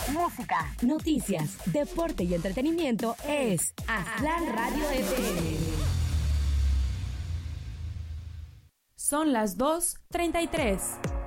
música, noticias, deporte y entretenimiento es Aztlán Radio FM. Son las 2:33.